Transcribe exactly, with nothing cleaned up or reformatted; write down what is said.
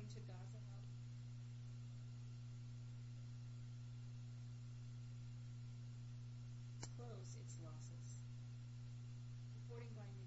to Gaza help? Close its losses. Reporting by